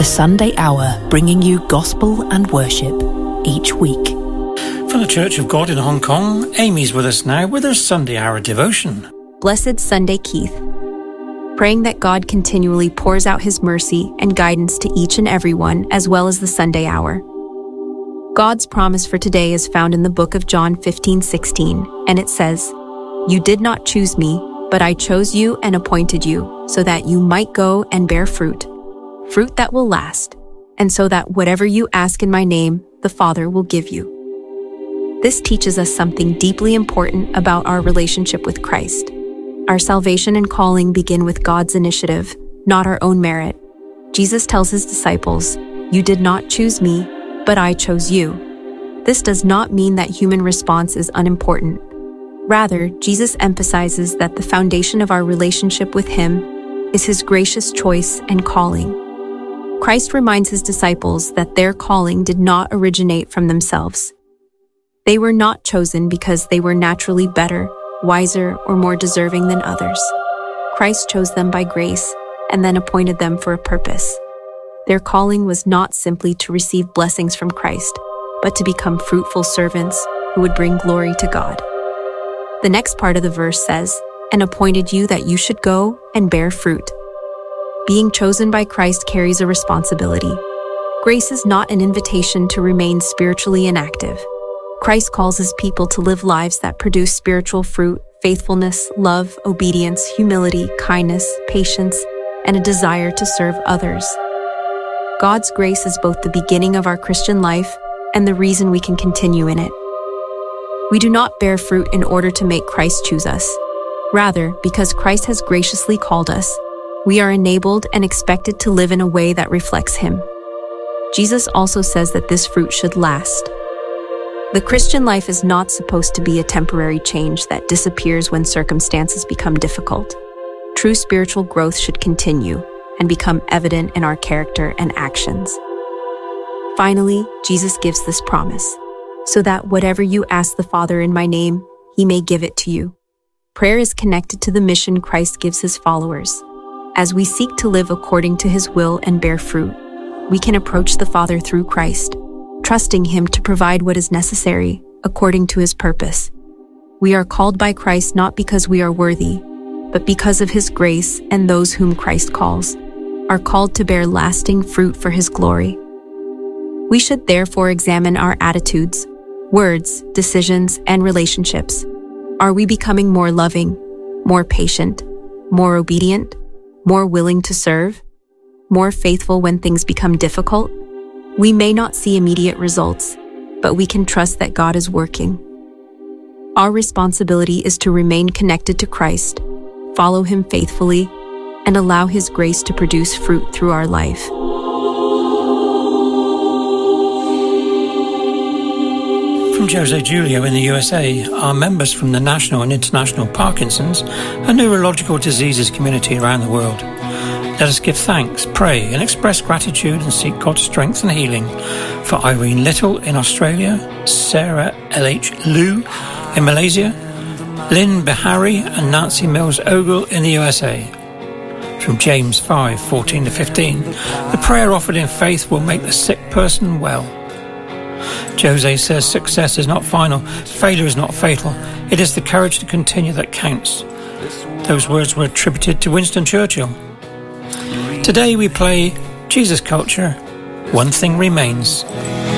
Sunday Hour, bringing you gospel and worship each week. From the Church of God in Hong Kong, Amy's with us now with her Sunday Hour devotion. Blessed Sunday, Keith. Praying that God continually pours out His mercy and guidance to each and every one, as well as the Sunday Hour. God's promise for today is found in the book of John 15:16, and it says, "You did not choose me, but I chose you and appointed you, so that you might go and bear fruit, fruit that will last, and so that whatever you ask in my name, the Father will give you." This teaches us something deeply important about our relationship with Christ. Our salvation and calling begin with God's initiative, not our own merit. Jesus tells His disciples, "You did not choose me, but I chose you." This does not mean that human response is unimportant. Rather, Jesus emphasizes that the foundation of our relationship with Him is His gracious choice and calling. Christ reminds His disciples that their calling did not originate from themselves. They were not chosen because they were naturally better, wiser, or more deserving than others. Christ chose them by grace and then appointed them for a purpose. Their calling was not simply to receive blessings from Christ, but to become fruitful servants who would bring glory to God. The next part of the verse says, "And appointed you that you should go and bear fruit." Being chosen by Christ carries a responsibility. Grace is not an invitation to remain spiritually inactive. Christ calls His people to live lives that produce spiritual fruit, faithfulness, love, obedience, humility, kindness, patience, and a desire to serve others. God's grace is both the beginning of our Christian life and the reason we can continue in it. We do not bear fruit in order to make Christ choose us. Rather, because Christ has graciously called us, we are enabled and expected to live in a way that reflects Him. Jesus also says that this fruit should last. The Christian life is not supposed to be a temporary change that disappears when circumstances become difficult. True spiritual growth should continue and become evident in our character and actions. Finally, Jesus gives this promise, so that whatever you ask the Father in my name, He may give it to you. Prayer is connected to the mission Christ gives His followers. As we seek to live according to His will and bear fruit, we can approach the Father through Christ, trusting Him to provide what is necessary according to His purpose. We are called by Christ not because we are worthy, but because of His grace, and those whom Christ calls are called to bear lasting fruit for His glory. We should therefore examine our attitudes, words, decisions, and relationships. Are we becoming more loving, more patient, more obedient, more willing to serve, more faithful when things become difficult? We may not see immediate results, but we can trust that God is working. Our responsibility is to remain connected to Christ, follow Him faithfully, and allow His grace to produce fruit through our life. From Jose Julio in the USA, our members from the National and International Parkinson's and Neurological Diseases community around the world. Let us give thanks, pray, and express gratitude and seek God's strength and healing for Irene Little in Australia, Sarah L.H. Liu in Malaysia, Lynn Behari and Nancy Mills Ogle in the USA. From James 5:14-15, the prayer offered in faith will make the sick person well. Jose says success is not final, failure is not fatal. It is the courage to continue that counts. Those words were attributed to Winston Churchill. Today we play Jesus Culture, One Thing Remains.